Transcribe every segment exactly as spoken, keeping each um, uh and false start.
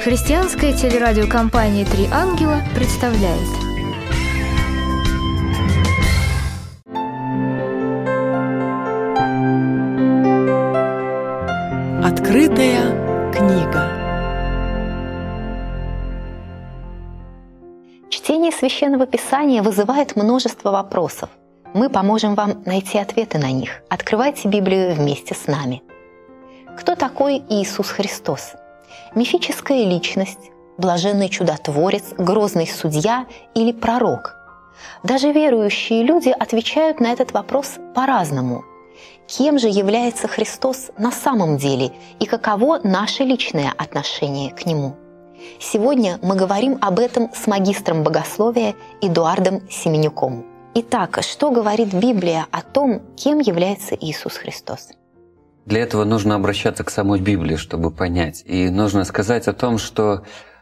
Христианская телерадиокомпания «Три ангела» представляет. Открытая книга. Чтение Священного Писания вызывает множество вопросов. Мы поможем вам найти ответы на них. Открывайте Библию вместе с нами. Кто такой Иисус Христос? Мифическая личность, блаженный чудотворец, грозный судья или пророк? Даже верующие люди отвечают на этот вопрос по-разному. Кем же является Христос на самом деле и каково наше личное отношение к Нему? Сегодня мы говорим об этом с магистром богословия Эдуардом Семенюком. Итак, что говорит Библия о том, кем является Иисус Христос? Для этого нужно обращаться к самой Библии, чтобы понять. И нужно сказать о том, что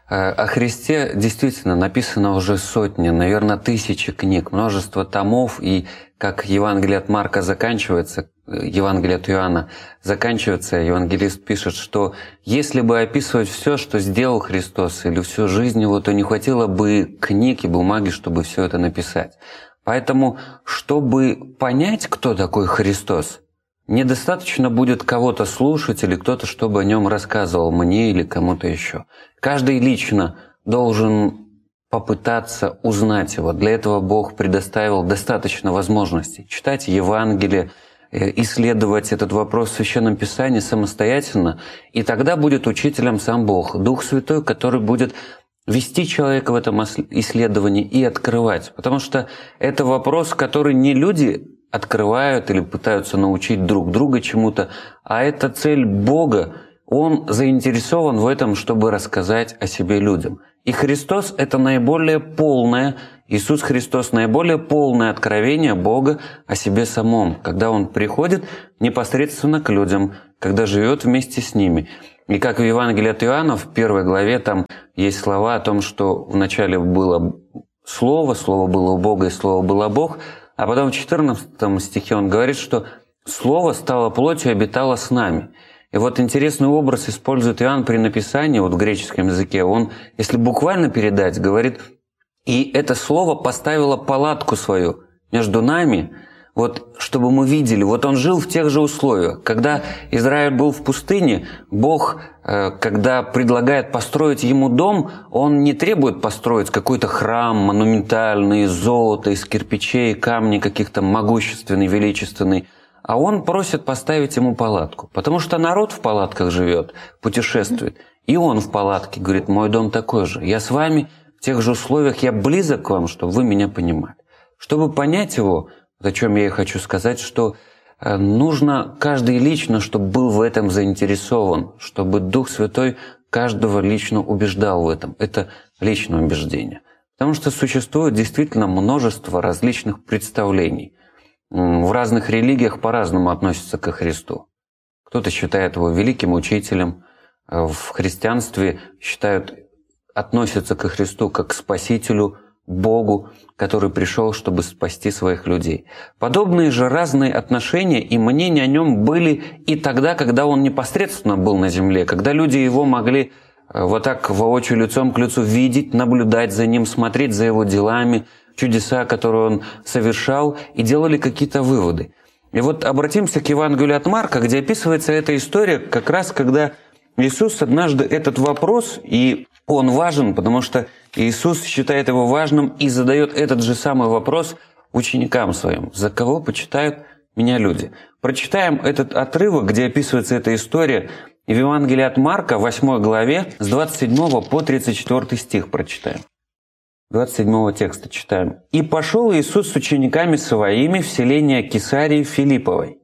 о Христе действительно написано уже сотни, наверное, тысячи книг, множество томов. И как Евангелие от Марка заканчивается, Евангелие от Иоанна заканчивается, евангелист пишет, что если бы описывать все, что сделал Христос, или всю жизнь его, то не хватило бы книг и бумаги, чтобы все это написать. Поэтому, чтобы понять, кто такой Христос, недостаточно будет кого-то слушать или кто-то, чтобы о нем рассказывал мне или кому-то еще. Каждый лично должен попытаться узнать его. Для этого Бог предоставил достаточно возможностей читать Евангелие, исследовать этот вопрос в Священном Писании самостоятельно, и тогда будет учителем сам Бог, Дух Святой, который будет вести человека в этом исследовании и открывать. Потому что это вопрос, который не люди открывают или пытаются научить друг друга чему-то, а это цель Бога. Он заинтересован в этом, чтобы рассказать о себе людям. И Христос – это наиболее полное, Иисус Христос – наиболее полное откровение Бога о себе самом, когда Он приходит непосредственно к людям, когда живет вместе с ними. И как в Евангелии от Иоанна, в первой главе, там есть слова о том, что вначале было Слово, Слово было у Бога, и Слово было Бог, а потом в четырнадцатом стихе он говорит, что Слово стало плотью и обитало с нами. И вот интересный образ использует Иоанн при написании, вот в греческом языке. Он, если буквально передать, говорит, и это Слово поставило палатку свою между нами, вот, чтобы мы видели. Вот он жил в тех же условиях. Когда Израиль был в пустыне, Бог, когда предлагает построить ему дом, он не требует построить какой-то храм монументальный, из золота, из кирпичей, камней каких-то могущественный, величественный, а он просит поставить ему палатку. Потому что народ в палатках живет, путешествует. И он в палатке говорит, мой дом такой же. Я с вами в тех же условиях, я близок к вам, чтобы вы меня понимали. Чтобы понять его, о чем я и хочу сказать, что нужно каждый лично, чтобы был в этом заинтересован, чтобы Дух Святой каждого лично убеждал в этом. Это личное убеждение. Потому что существует действительно множество различных представлений. В разных религиях по-разному относятся ко Христу. Кто-то считает его великим учителем, в христианстве считают, относятся ко Христу как к Спасителю, Богу, который пришел, чтобы спасти своих людей. Подобные же разные отношения и мнения о нем были и тогда, когда он непосредственно был на земле, когда люди его могли вот так воочию лицом к лицу видеть, наблюдать за ним, смотреть за его делами, чудеса, которые он совершал, и делали какие-то выводы. И вот обратимся к Евангелию от Марка, где описывается эта история, как раз когда Иисус однажды этот вопрос, и он важен, потому что Иисус считает его важным и задает этот же самый вопрос ученикам своим. «За кого почитают меня люди?» Прочитаем этот отрывок, где описывается эта история, и в Евангелии от Марка, в восьмой главе, с двадцать седьмого по тридцать четвёртый стих прочитаем. двадцать седьмого текста читаем. «И пошел Иисус с учениками своими в селение Кесарии Филипповой.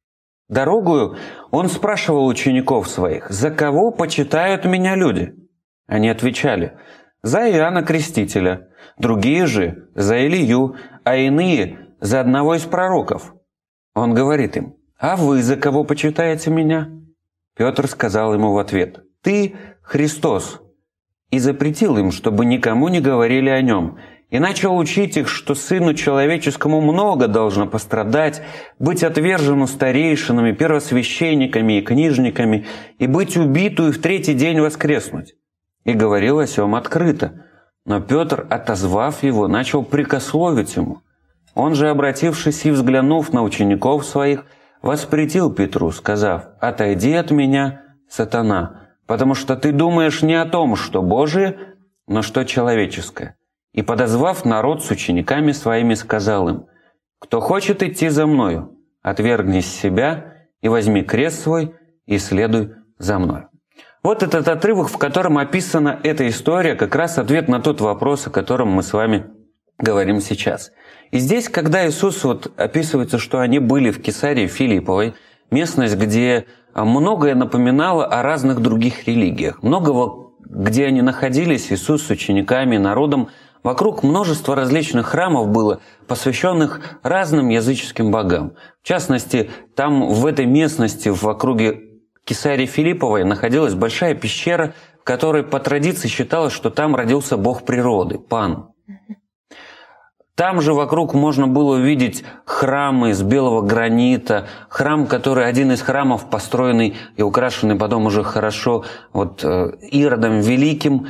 Дорогою он спрашивал учеников своих, «За кого почитают меня люди?» Они отвечали, «За Иоанна Крестителя, другие же за Илию, а иные за одного из пророков». Он говорит им, «А вы за кого почитаете меня?» Петр сказал ему в ответ, «Ты Христос», и запретил им, чтобы никому не говорили о нем, и начал учить их, что Сыну Человеческому много должно пострадать, быть отвержену старейшинами, первосвященниками и книжниками, и быть убиту и в третий день воскреснуть. и говорил о сем открыто. Но Петр, отозвав его, начал прекословить ему. Он же, обратившись и взглянув на учеников своих, воспретил Петру, сказав: «Отойди от меня, сатана, потому что ты думаешь не о том, что Божие, но что человеческое». И, подозвав народ с учениками своими, сказал им: «Кто хочет идти за мною, отвергнись себя и возьми крест свой и следуй за мною». Вот этот отрывок, в котором описана эта история, как раз ответ на тот вопрос, о котором мы с вами говорим сейчас. И здесь, когда Иисус, вот описывается, что они были в Кесарии Филипповой, местность, где многое напоминало о разных других религиях, многого, где они находились, Иисус с учениками, народом, вокруг множество различных храмов было, посвященных разным языческим богам. В частности, там в этой местности, в округе Кесарии Филипповой, находилась большая пещера, в которой по традиции считалось, что там родился бог природы, Пан. Там же вокруг можно было увидеть храмы из белого гранита, храм, который один из храмов, построенный и украшенный потом уже хорошо вот, Иродом Великим.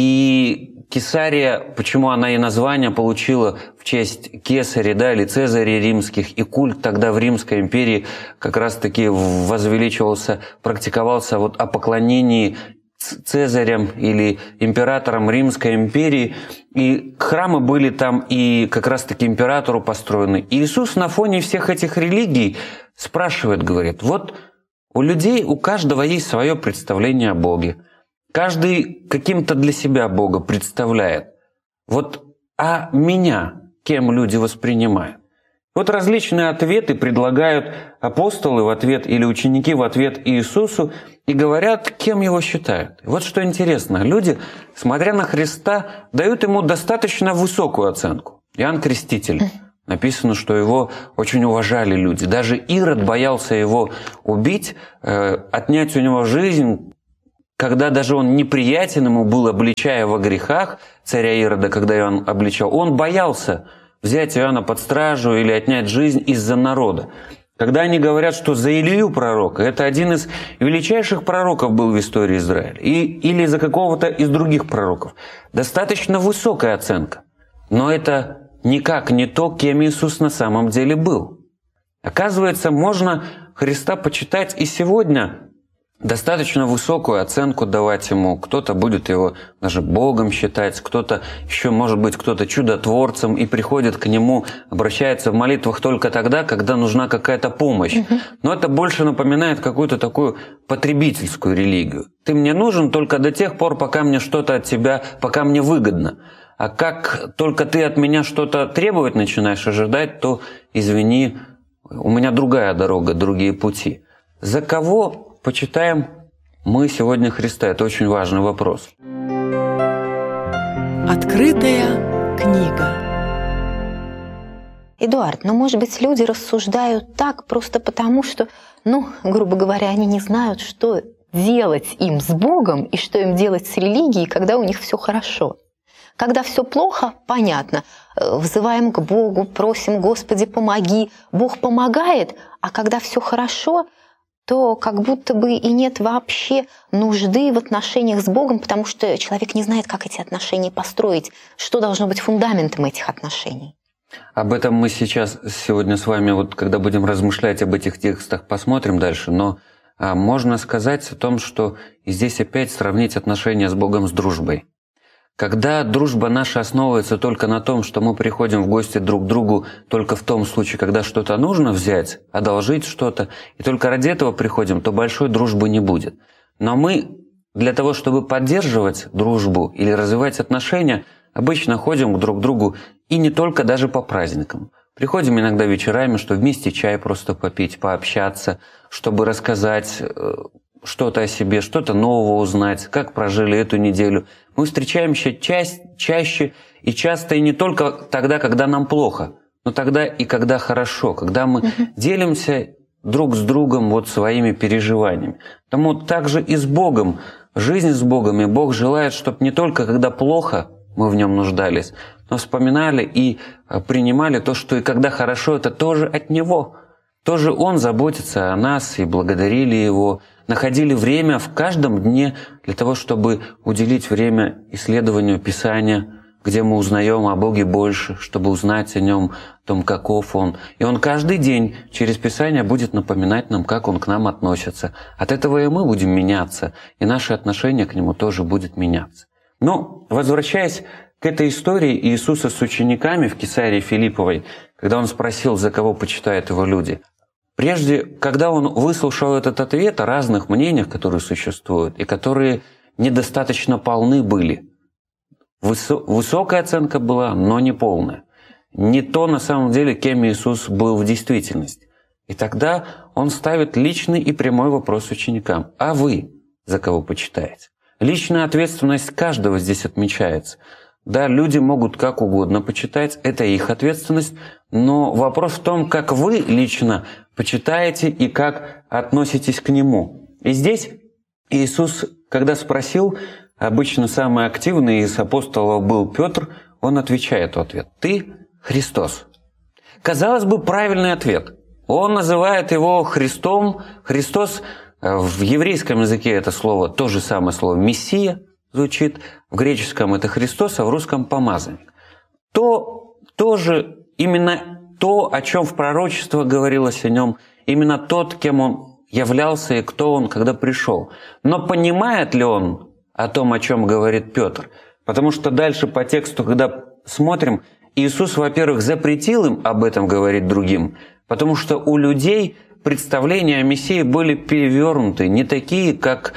И Кесария, почему она и название получила в честь Кесаря, да, или Цезаря римских, и культ тогда в Римской империи как раз-таки возвеличивался, практиковался вот о поклонении Цезарем или императором Римской империи, и храмы были там и как раз-таки императору построены. И Иисус на фоне всех этих религий спрашивает, говорит: вот у людей, у каждого есть свое представление о Боге. Каждый каким-то для себя Бога представляет. Вот, а меня кем люди воспринимают? Вот различные ответы предлагают апостолы в ответ или ученики в ответ Иисусу и говорят, кем его считают. И вот что интересно, люди, смотря на Христа, дают ему достаточно высокую оценку. Иоанн Креститель. Написано, что его очень уважали люди. Даже Ирод боялся его убить, э, отнять у него жизнь, когда даже он неприятен ему был, обличая во грехах царя Ирода, когда Иоанн обличал, он боялся взять Иоанна под стражу или отнять жизнь из-за народа. Когда они говорят, что за Илью пророка, это один из величайших пророков был в истории Израиля, и, или за какого-то из других пророков, достаточно высокая оценка. Но это никак не то, кем Иисус на самом деле был. Оказывается, можно Христа почитать и сегодня, достаточно высокую оценку давать ему. Кто-то будет его даже Богом считать, кто-то еще, может быть, кто-то чудотворцем и приходит к нему, обращается в молитвах только тогда, когда нужна какая-то помощь. Но это больше напоминает какую-то такую потребительскую религию. Ты мне нужен только до тех пор, пока мне что-то от тебя, пока мне выгодно. А как только ты от меня что-то требовать начинаешь, ожидать, то, извини, у меня другая дорога, другие пути. За кого почитаем мы сегодня Христа? Это очень важный вопрос. Открытая книга. Эдуард, ну, может быть, люди рассуждают так просто потому, что, ну, грубо говоря, они не знают, что делать им с Богом и что им делать с религией, когда у них все хорошо. Когда все плохо, понятно, взываем к Богу, просим: Господи, помоги, Бог помогает, а когда все хорошо, то как будто бы и нет вообще нужды в отношениях с Богом, потому что человек не знает, как эти отношения построить, что должно быть фундаментом этих отношений. Об этом мы сейчас сегодня с вами, вот когда будем размышлять об этих текстах, посмотрим дальше, но а, можно сказать о том, что и здесь опять сравнить отношения с Богом с дружбой. Когда дружба наша основывается только на том, что мы приходим в гости друг к другу только в том случае, когда что-то нужно взять, одолжить что-то, и только ради этого приходим, то большой дружбы не будет. Но мы для того, чтобы поддерживать дружбу или развивать отношения, обычно ходим друг к другу и не только даже по праздникам. Приходим иногда вечерами, чтобы вместе чай просто попить, пообщаться, чтобы рассказать что-то о себе, что-то нового узнать, как прожили эту неделю. Мы встречаемся ча- чаще и часто, и не только тогда, когда нам плохо, но тогда и когда хорошо, когда мы uh-huh. делимся друг с другом вот своими переживаниями. Потому также и с Богом, жизнь с Богом, и Бог желает, чтобы не только когда плохо мы в нем нуждались, но вспоминали и принимали то, что и когда хорошо, это тоже от Него. Тоже Он заботится о нас, и благодарили Его находили время в каждом дне для того, чтобы уделить время исследованию Писания, где мы узнаем о Боге больше, чтобы узнать о Нем, о том, каков Он. И Он каждый день через Писание будет напоминать нам, как Он к нам относится. От этого и мы будем меняться, и наше отношение к Нему тоже будет меняться. Но, возвращаясь к этой истории Иисуса с учениками в Кесарии Филипповой, когда Он спросил, за кого почитают Его люди, прежде, когда Он выслушал этот ответ о разных мнениях, которые существуют, и которые недостаточно полны были, высокая оценка была, но не полная. Не то, на самом деле, кем Иисус был в действительности. И тогда Он ставит личный и прямой вопрос ученикам. А вы за кого почитаете? Личная ответственность каждого здесь отмечается. Да, люди могут как угодно почитать, это их ответственность, но вопрос в том, как вы лично почитаете и как относитесь к Нему. И здесь Иисус, когда спросил, обычно самый активный из апостолов был Петр, он отвечает в ответ: «Ты Христос». Казалось бы, правильный ответ. Он называет Его Христом. Христос в еврейском языке это слово, то же самое слово «мессия» звучит. В греческом это Христос, а в русском помазанник. То тоже именно то, о чем в пророчестве говорилось о Нем, именно тот, кем Он являлся и кто Он, когда пришел. Но понимает ли Он о том, о чем говорит Петр? Потому что дальше по тексту, когда смотрим, Иисус, во-первых, запретил им об этом говорить другим, потому что у людей представления о Мессии были перевернуты, не такие, как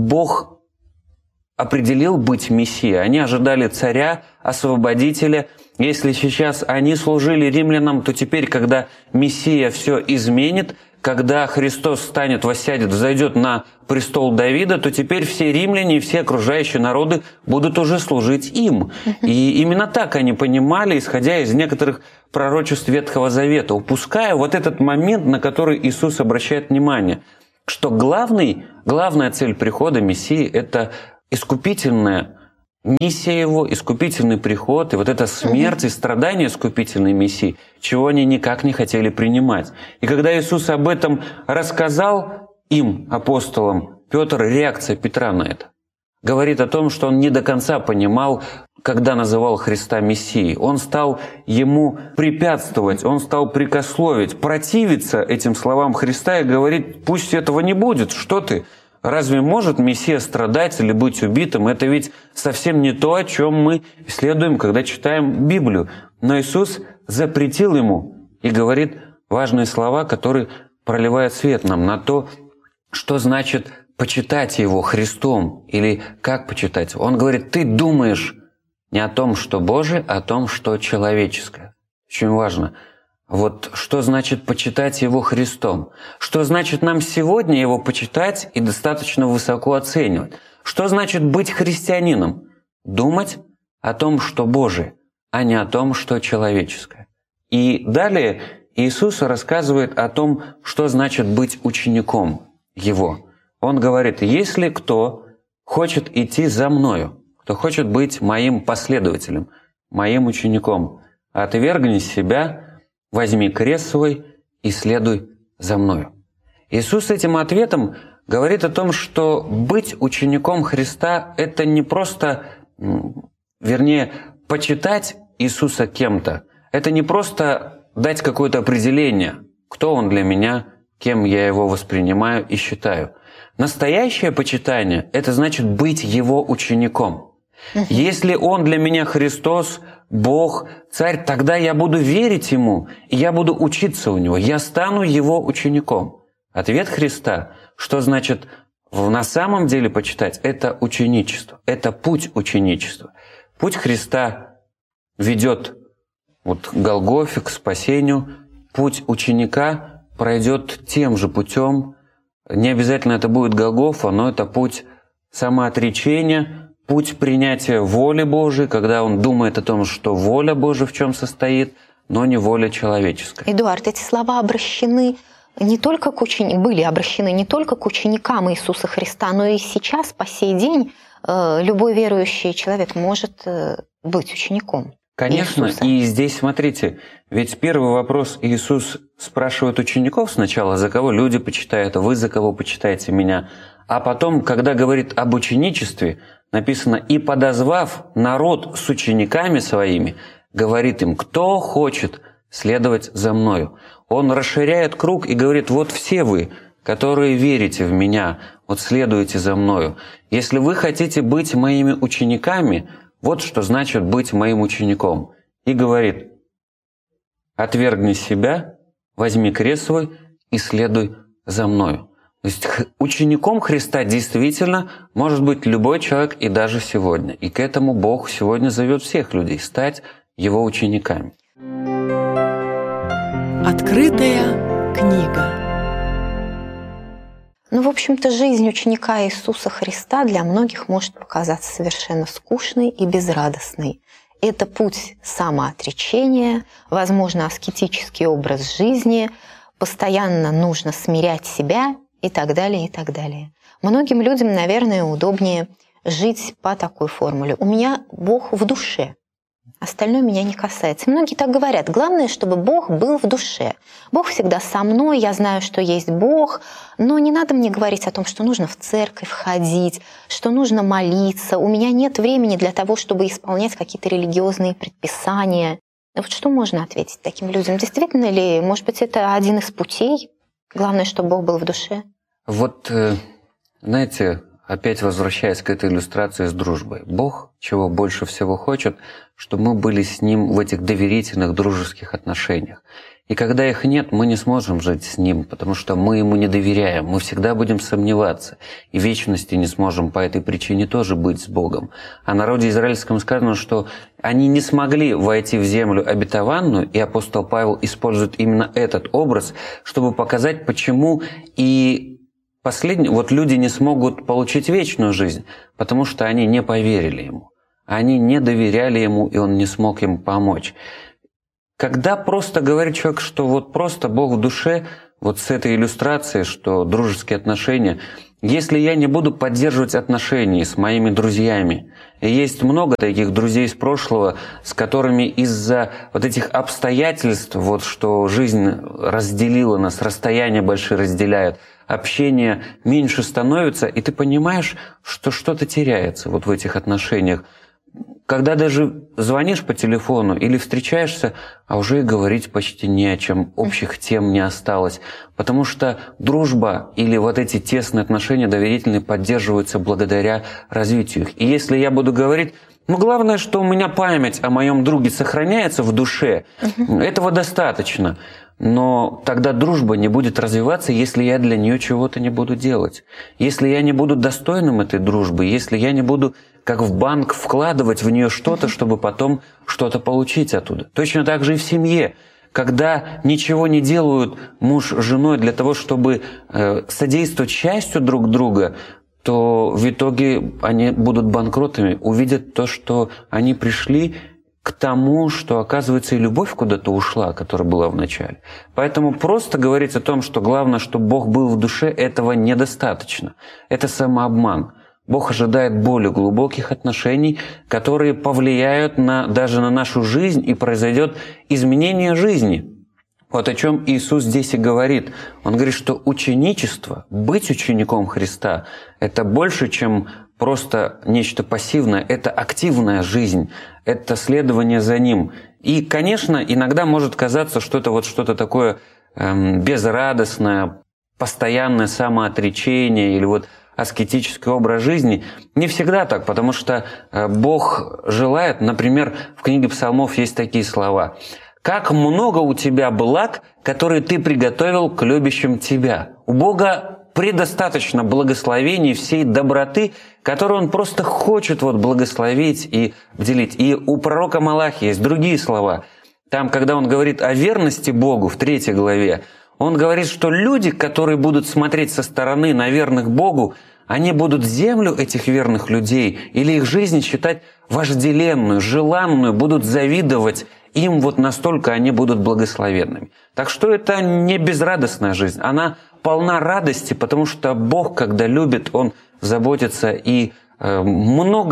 Бог определил быть Мессией. Они ожидали царя, освободителя. Если сейчас они служили римлянам, то теперь, когда Мессия все изменит, когда Христос станет, воссядет, взойдет на престол Давида, то теперь все римляне и все окружающие народы будут уже служить им. И именно так они понимали, исходя из некоторых пророчеств Ветхого Завета, упуская вот этот момент, на который Иисус обращает внимание, что главный, главная цель прихода Мессии – это искупительная миссия Его, искупительный приход, и вот эта смерть и страдания искупительной Мессии, чего они никак не хотели принимать. И когда Иисус об этом рассказал им, апостолам, Петр, реакция Петра на это говорит о том, что он не до конца понимал, когда называл Христа Мессией. Он стал Ему препятствовать, он стал прикословить, противиться этим словам Христа и говорить: пусть этого не будет, что ты? Разве может Мессия страдать или быть убитым? Это ведь совсем не то, о чем мы исследуем, когда читаем Библию. Но Иисус запретил ему и говорит важные слова, которые проливают свет нам на то, что значит почитать Его Христом или как почитать. Он говорит: ты думаешь не о том, что Божие, а о том, что человеческое. Очень важно. Вот что значит почитать Его Христом? Что значит нам сегодня Его почитать и достаточно высоко оценивать? Что значит быть христианином? Думать о том, что Божие, а не о том, что человеческое. И далее Иисус рассказывает о том, что значит быть учеником Его. Он говорит: если кто хочет идти за Мною, кто хочет быть Моим последователем, Моим учеником, отвергни себя, возьми крест свой и следуй за Мною. Иисус этим ответом говорит о том, что быть учеником Христа – это не просто, вернее, почитать Иисуса кем-то, это не просто дать какое-то определение, кто Он для меня, кем я Его воспринимаю и считаю. Настоящее почитание – это значит быть Его учеником. Если Он для меня Христос, Бог, Царь, тогда я буду верить Ему, и я буду учиться у Него, я стану Его учеником. Ответ Христа, что значит на самом деле почитать, это ученичество, это путь ученичества. Путь Христа ведет вот к Голгофе, к спасению, путь ученика пройдет тем же путем. Не обязательно это будет Голгофа, но это путь самоотречения, путь принятия воли Божией, когда он думает о том, что воля Божия в чем состоит, но не воля человеческая. Эдуард, эти слова обращены не только к ученикам, были обращены не только к ученикам Иисуса Христа, но и сейчас, по сей день, любой верующий человек может быть учеником. Конечно, Иисуса. И здесь, смотрите, ведь первый вопрос Иисус спрашивает учеников сначала, за кого люди почитают, а вы за кого почитаете меня. А потом, когда говорит об ученичестве, написано, и подозвав народ с учениками своими, говорит им, кто хочет следовать за мною. Он расширяет круг и говорит, вот все вы, которые верите в меня, вот следуйте за мною. Если вы хотите быть моими учениками, вот что значит быть моим учеником. И говорит, отвергни себя, возьми крест свой и следуй за мною. То есть учеником Христа действительно может быть любой человек и даже сегодня. И к этому Бог сегодня зовет всех людей стать его учениками. Открытая книга. Ну, в общем-то, жизнь ученика Иисуса Христа для многих может показаться совершенно скучной и безрадостной. Это путь самоотречения, возможно, аскетический образ жизни, постоянно нужно смирять себя и так далее, и так далее. Многим людям, наверное, удобнее жить по такой формуле. У меня Бог в душе. Остальное меня не касается. Многие так говорят. Главное, чтобы Бог был в душе. Бог всегда со мной, я знаю, что есть Бог, но не надо мне говорить о том, что нужно в церковь ходить, что нужно молиться. У меня нет времени для того, чтобы исполнять какие-то религиозные предписания. Вот что можно ответить таким людям? Действительно ли, может быть, это один из путей? Главное, чтобы Бог был в душе? Вот, знаете, опять возвращаясь к этой иллюстрации с дружбой. Бог, чего больше всего хочет, чтобы мы были с Ним в этих доверительных, дружеских отношениях. И когда их нет, мы не сможем жить с Ним, потому что мы Ему не доверяем, мы всегда будем сомневаться. И в вечности не сможем по этой причине тоже быть с Богом. О народе израильском сказано, что они не смогли войти в землю обетованную, и апостол Павел использует именно этот образ, чтобы показать, почему и Последнее, вот люди не смогут получить вечную жизнь, потому что они не поверили Ему. Они не доверяли Ему, и Он не смог им помочь. Когда просто говорит человек, что вот просто Бог в душе, вот с этой иллюстрацией, что дружеские отношения, если я не буду поддерживать отношения с моими друзьями, и есть много таких друзей из прошлого, с которыми из-за вот этих обстоятельств, вот что жизнь разделила нас, расстояния большие разделяют, общение меньше становится, и ты понимаешь, что что-то теряется вот в этих отношениях. Когда даже звонишь по телефону или встречаешься, а уже и говорить почти не о чем, общих тем не осталось. Потому что дружба или вот эти тесные отношения доверительные поддерживаются благодаря развитию их. И если я буду говорить, ну, главное, что у меня память о моем друге сохраняется в душе, угу. этого достаточно. Но тогда дружба не будет развиваться, если я для нее чего-то не буду делать. Если я не буду достойным этой дружбы, если я не буду, как в банк, вкладывать в нее что-то, чтобы потом что-то получить оттуда. Точно так же и в семье. Когда ничего не делают муж с женой для того, чтобы э, содействовать счастью друг друга, то в итоге они будут банкротами, увидят то, что они пришли к тому, что, оказывается, и любовь куда-то ушла, которая была в начале. Поэтому просто говорить о том, что главное, чтобы Бог был в душе, этого недостаточно. Это самообман. Бог ожидает более глубоких отношений, которые повлияют на, даже на нашу жизнь, и произойдет изменение жизни. Вот о чем Иисус здесь и говорит. Он говорит, что ученичество, быть учеником Христа, это больше, чем просто нечто пассивное, это активная жизнь, это следование за Ним. И, конечно, иногда может казаться, что это вот что-то такое эм, безрадостное, постоянное самоотречение или вот аскетический образ жизни. Не всегда так, потому что э, Бог желает, например, в книге Псалмов есть такие слова: «Как много у тебя благ, которые ты приготовил к любящим тебя». У Бога предостаточно благословений, всей доброты, которую Он просто хочет вот благословить и делить. И у пророка Малахии есть другие слова. Там, когда он говорит о верности Богу в третьей главе, он говорит, что люди, которые будут смотреть со стороны на верных Богу, они будут землю этих верных людей или их жизнь считать вожделенную, желанную, будут завидовать им, вот настолько они будут благословенными. Так что это не безрадостная жизнь, она полна радости, потому что Бог, когда любит, Он заботится и э, много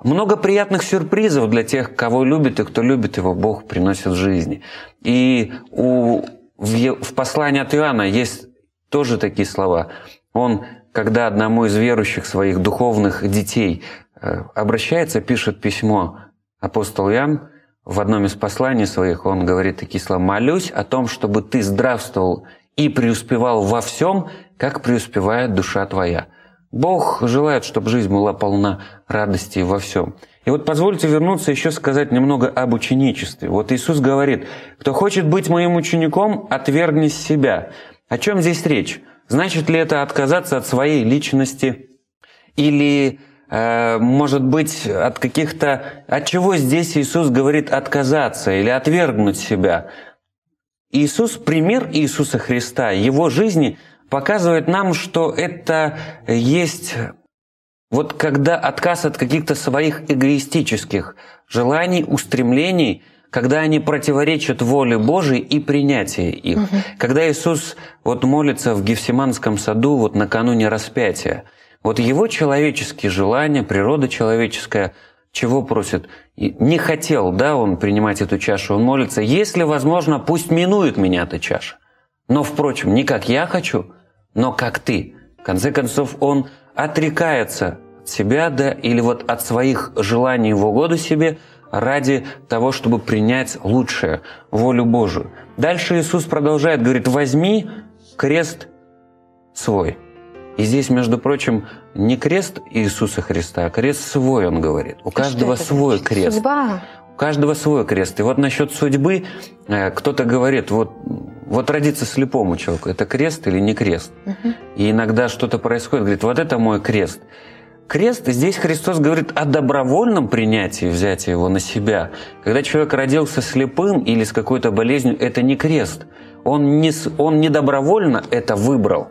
много приятных сюрпризов для тех, кого любит и кто любит его, Бог приносит в жизни. И у, в, в послании от Иоанна есть тоже такие слова. Он, когда одному из верующих своих духовных детей обращается, пишет письмо, апостол Иоанн, в одном из посланий своих он говорит такие слова: «Молюсь о том, чтобы ты здравствовал и преуспевал во всем, как преуспевает душа твоя». Бог желает, чтобы жизнь была полна радости во всем. И вот позвольте вернуться еще сказать немного об ученичестве. Вот Иисус говорит: «Кто хочет быть моим учеником, отвергни себя». О чем здесь речь? Значит ли это отказаться от своей личности? Или, э, может быть, от каких-то... От чего здесь Иисус говорит отказаться или отвергнуть себя? Иисус, пример Иисуса Христа, Его жизни показывает нам, что это есть вот когда отказ от каких-то своих эгоистических желаний, устремлений, когда они противоречат воле Божией и принятию их. Угу. Когда Иисус вот молится в Гефсиманском саду вот накануне распятия, вот Его человеческие желания, природа человеческая, чего просит? Не хотел, да, Он принимать эту чашу, Он молится: «Если возможно, пусть минует меня эта чаша. Но, впрочем, не как я хочу, но как ты». В конце концов, Он отрекается от себя, да, или вот от своих желаний в угоду себе ради того, чтобы принять лучшее, волю Божию. Дальше Иисус продолжает, говорит: «Возьми крест свой». И здесь, между прочим, не крест Иисуса Христа, а крест свой, Он говорит. У каждого свой крест. Судьба. У каждого свой крест. И вот насчет судьбы кто-то говорит: вот, вот родиться слепому человеку, это крест или не крест? Угу. И иногда что-то происходит, говорит: вот это мой крест. Крест, здесь Христос говорит о добровольном принятии, взятии его на себя. Когда человек родился слепым или с какой-то болезнью, это не крест. Он не, он не добровольно это выбрал.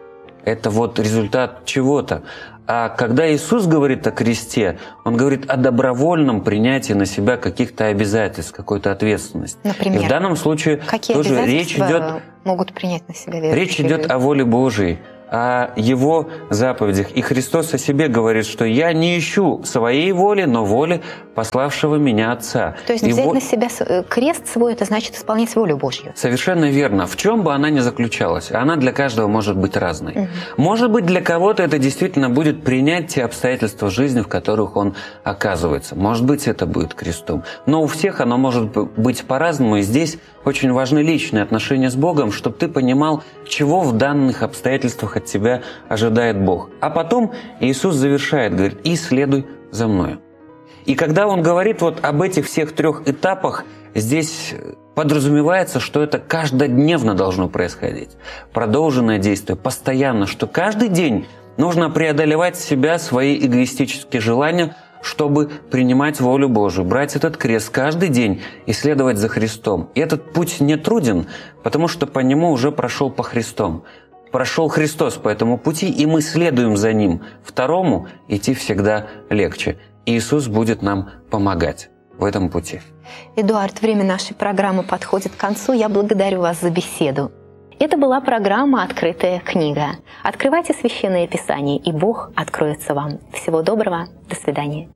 Это вот результат чего-то. А когда Иисус говорит о кресте, Он говорит о добровольном принятии на себя каких-то обязательств, какой-то ответственности. Например, и в данном случае какие тоже речь идет, могут принять на себя верующие речь идет люди? О воле Божией, о Его заповедях. И Христос о себе говорит, что «я не ищу своей воли, но воли пославшего меня Отца». То есть и взять во... на себя крест свой, это значит исполнять волю Божью. Совершенно верно. В чем бы она ни заключалась, она для каждого может быть разной. Угу. Может быть, для кого-то это действительно будет принять те обстоятельства жизни, в которых он оказывается. Может быть, это будет крестом. Но у всех оно может быть по-разному, и здесь очень важны личные отношения с Богом, чтобы ты понимал, чего в данных обстоятельствах от тебя ожидает Бог. А потом Иисус завершает, говорит: «И следуй за мною». И когда Он говорит вот об этих всех трех этапах, здесь подразумевается, что это каждодневно должно происходить. Продолженное действие, постоянно, что каждый день нужно преодолевать себя, свои эгоистические желания, чтобы принимать волю Божию, брать этот крест каждый день и следовать за Христом. И этот путь не труден, потому что по нему уже прошел по Христом. Прошел Христос по этому пути, и мы следуем за Ним. Второму идти всегда легче. И Иисус будет нам помогать в этом пути. Эдуард, время нашей программы подходит к концу. Я благодарю вас за беседу. Это была программа «Открытая книга». Открывайте Священное Писание, и Бог откроется вам. Всего доброго. До свидания.